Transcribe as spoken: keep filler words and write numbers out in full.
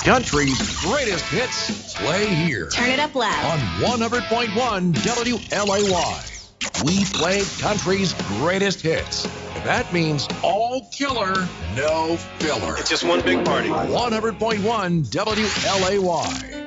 Country's greatest hits play here. Turn it up loud. On one hundred point one W L A Y. We play country's greatest hits. That means all killer, no filler. It's just one big party. one hundred point one W L A Y.